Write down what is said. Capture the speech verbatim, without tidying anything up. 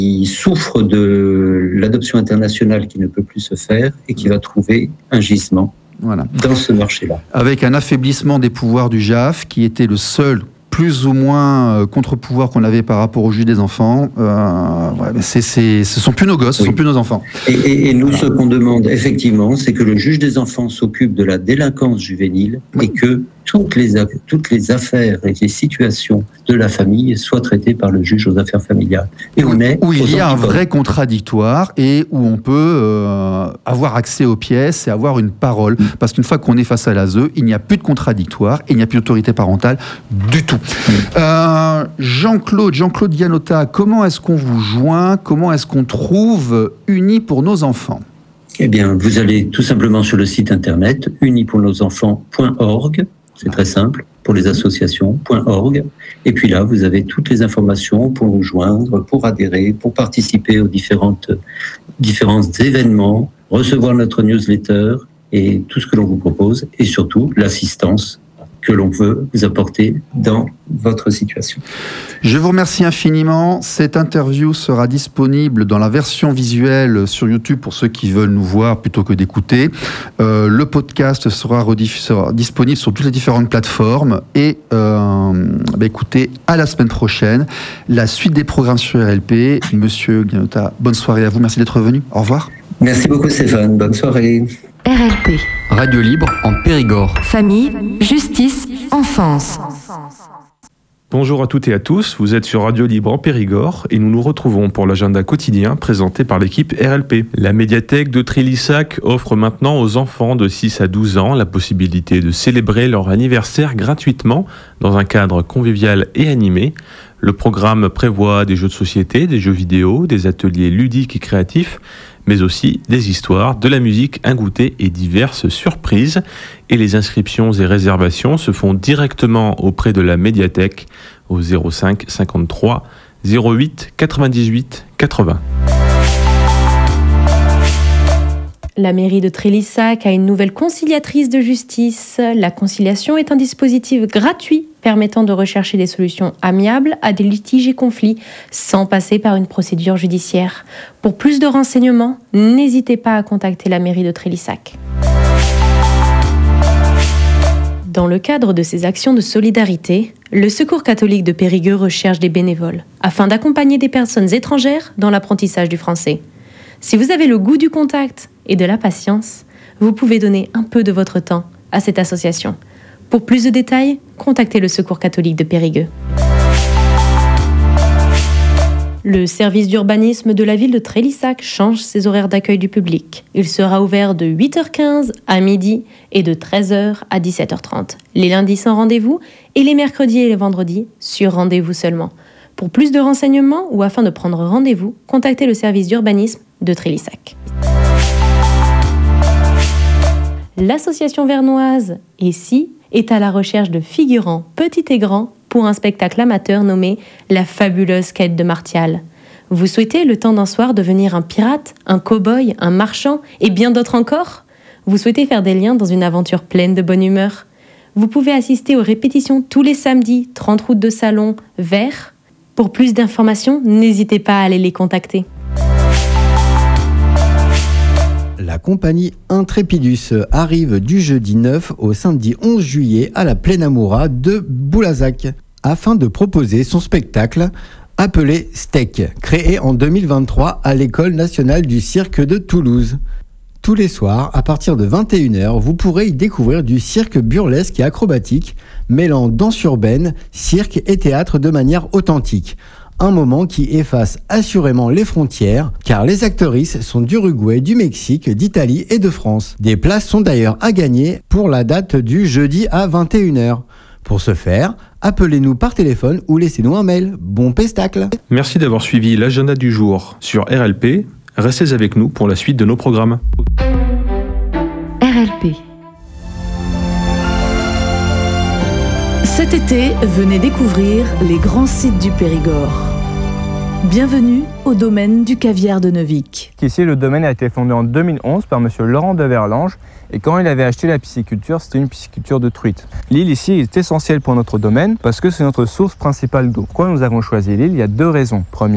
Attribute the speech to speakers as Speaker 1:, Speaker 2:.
Speaker 1: qui souffre de l'adoption internationale qui ne peut plus se faire et qui va trouver un gisement voilà. dans ce marché-là.
Speaker 2: Avec un affaiblissement des pouvoirs du J A F, qui était le seul plus ou moins contre-pouvoir qu'on avait par rapport au juge des enfants, euh, ouais, c'est, c'est, ce ne sont plus nos gosses, ce ne oui. sont plus nos enfants.
Speaker 1: Et, et, et nous, voilà. ce qu'on demande, effectivement, c'est que le juge des enfants s'occupe de la délinquance juvénile oui. et que toutes les, toutes les affaires et les situations de la famille soient traitées par le juge aux affaires familiales. Et on est
Speaker 2: où il y a un vrai contradictoire et où on peut euh, avoir accès aux pièces et avoir une parole. Mmh. Parce qu'une fois qu'on est face à l'A S E, il n'y a plus de contradictoire et il n'y a plus d'autorité parentale du tout. Mmh. Euh, Jean-Claude, Jean-Claude Gianotta, comment est-ce qu'on vous joint ? Comment est-ce qu'on trouve Unis pour nos enfants ?
Speaker 1: Eh bien, vous allez tout simplement sur le site internet unis pour nos enfants point org. C'est très simple, pour les associations, .org. Et puis là, vous avez toutes les informations pour nous joindre, pour adhérer, pour participer aux différentes, différents événements, recevoir notre newsletter et tout ce que l'on vous propose, et surtout l'assistance que l'on veut vous apporter dans votre situation.
Speaker 2: Je vous remercie infiniment. Cette interview sera disponible dans la version visuelle sur YouTube pour ceux qui veulent nous voir plutôt que d'écouter. Euh, le podcast sera, rediff- sera disponible sur toutes les différentes plateformes. Et euh, bah écoutez, à la semaine prochaine. La suite des programmes sur R L P. Monsieur Gianotta, bonne soirée à vous. Merci d'être venu. Au revoir.
Speaker 1: Merci beaucoup Stéphane. Bonne soirée.
Speaker 3: R L P.
Speaker 4: Radio libre en Périgord.
Speaker 3: Famille, justice, enfance.
Speaker 5: Bonjour à toutes et à tous, vous êtes sur Radio Libre en Périgord et nous nous retrouvons pour l'agenda quotidien présenté par l'équipe R L P. La médiathèque de Trélissac offre maintenant aux enfants de six à douze ans la possibilité de célébrer leur anniversaire gratuitement dans un cadre convivial et animé. Le programme prévoit des jeux de société, des jeux vidéo, des ateliers ludiques et créatifs, mais aussi des histoires, de la musique, un goûter et diverses surprises. Et les inscriptions et réservations se font directement auprès de la médiathèque au zéro cinq cinquante-trois zéro huit quatre-vingt-dix-huit quatre-vingts.
Speaker 6: La mairie de Trélissac a une nouvelle conciliatrice de justice. La conciliation est un dispositif gratuit permettant de rechercher des solutions amiables à des litiges et conflits sans passer par une procédure judiciaire. Pour plus de renseignements, n'hésitez pas à contacter la mairie de Trélissac. Dans le cadre de ces actions de solidarité, le Secours catholique de Périgueux recherche des bénévoles afin d'accompagner des personnes étrangères dans l'apprentissage du français. Si vous avez le goût du contact et de la patience, vous pouvez donner un peu de votre temps à cette association. Pour plus de détails, contactez le Secours catholique de Périgueux. Le service d'urbanisme de la ville de Trélissac change ses horaires d'accueil du public. Il sera ouvert de huit heures quinze à midi et de treize heures à dix-sept heures trente. Les lundis sans rendez-vous et les mercredis et les vendredis sur rendez-vous seulement. Pour plus de renseignements ou afin de prendre rendez-vous, contactez le service d'urbanisme de Trélissac. L'association vernoise Et si est à la recherche de figurants petits et grands pour un spectacle amateur nommé La fabuleuse quête de Martial. Vous souhaitez le temps d'un soir devenir un pirate, un cow-boy, un marchand et bien d'autres encore ? Vous souhaitez faire des liens dans une aventure pleine de bonne humeur ? Vous pouvez assister aux répétitions tous les samedis, trente route de Salon, Vert. Pour plus d'informations, n'hésitez pas à aller les contacter.
Speaker 7: La compagnie Intrépidus arrive du jeudi neuf au samedi onze juillet à la Plaine Amoura de Boulazac afin de proposer son spectacle appelé Steak, créé en deux mille vingt-trois à l'École nationale du cirque de Toulouse. Tous les soirs, à partir de vingt et une heures, vous pourrez y découvrir du cirque burlesque et acrobatique, mêlant danse urbaine, cirque et théâtre de manière authentique. Un moment qui efface assurément les frontières, car les actrices sont d'Uruguay, du Mexique, d'Italie et de France. Des places sont d'ailleurs à gagner pour la date du jeudi à vingt et une heures. Pour ce faire, appelez-nous par téléphone ou laissez-nous un mail. Bon pestacle.
Speaker 5: Merci d'avoir suivi l'agenda du jour sur R L P. Restez avec nous pour la suite de nos programmes.
Speaker 3: R L P.
Speaker 8: Cet été, venez découvrir les grands sites du Périgord. Bienvenue au domaine du Caviar de Neuvic.
Speaker 9: Ici, le domaine a été fondé en deux mille onze par monsieur Laurent de Verlange et quand il avait acheté la pisciculture, c'était une pisciculture de truite. L'île ici est essentielle pour notre domaine parce que c'est notre source principale d'eau. Pourquoi nous avons choisi l'île ? Il y a deux raisons. Première,